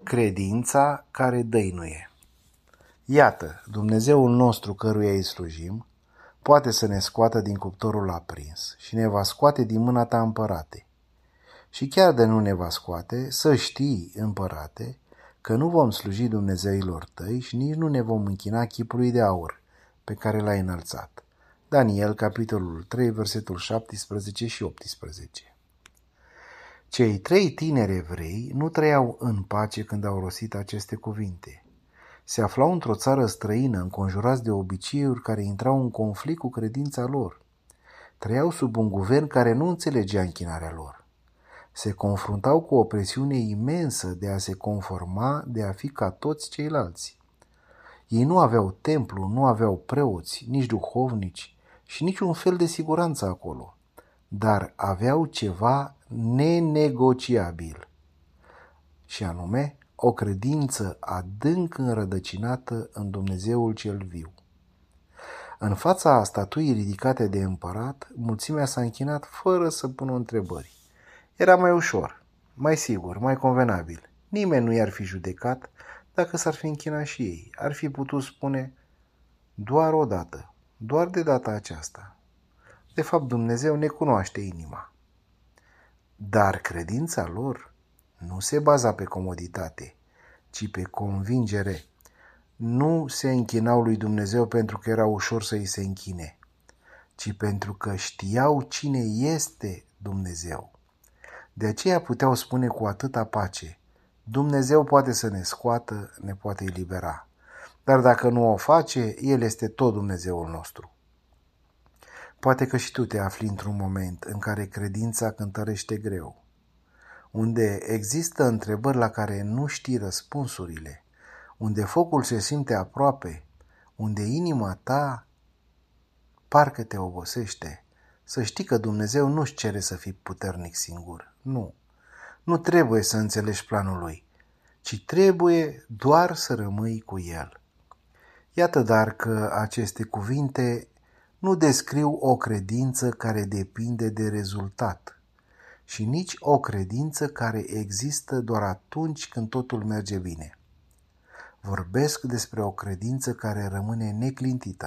Credința care dăinuie. Iată, Dumnezeul nostru căruia îi slujim, poate să ne scoată din cuptorul aprins și ne va scoate din mâna ta, împărate. Și chiar de nu ne va scoate, să știi, împărate, că nu vom sluji Dumnezeilor tăi și nici nu ne vom închina chipului de aur pe care l-ai înălțat. Daniel, capitolul 3, versetul 17 și 18. Cei 3 tineri evrei nu trăiau în pace când au rostit aceste cuvinte. Se aflau într-o țară străină, înconjurați de obiceiuri care intrau în conflict cu credința lor. Trăiau sub un guvern care nu înțelegea închinarea lor. Se confruntau cu o presiune imensă de a se conforma, de a fi ca toți ceilalți. Ei nu aveau templu, nu aveau preoți, nici duhovnici și niciun fel de siguranță acolo, dar aveau ceva nenegociabil, și anume o credință adânc înrădăcinată în Dumnezeul cel viu. În fața statuii ridicate de împărat, mulțimea s-a închinat fără să pună întrebări. Era mai ușor, mai sigur, mai convenabil. Nimeni nu i-ar fi judecat dacă s-ar fi închinat și ei. Ar fi putut spune doar o dată, doar de data aceasta. De fapt, Dumnezeu ne cunoaște inima. Dar credința lor nu se baza pe comoditate, ci pe convingere. Nu se închinau lui Dumnezeu pentru că era ușor să îi se închine, ci pentru că știau cine este Dumnezeu. De aceea puteau spune cu atâta pace: Dumnezeu poate să ne scoată, ne poate elibera. Dar dacă nu o face, El este tot Dumnezeul nostru. Poate că și tu te afli într-un moment în care credința cântărește greu, unde există întrebări la care nu știi răspunsurile, unde focul se simte aproape, unde inima ta parcă te obosește. Să știi că Dumnezeu nu-și cere să fii puternic singur. Nu. Nu trebuie să înțelegi planul Lui, ci trebuie doar să rămâi cu El. Iată dar că aceste cuvinte nu descriu o credință care depinde de rezultat și nici o credință care există doar atunci când totul merge bine. Vorbesc despre o credință care rămâne neclintită,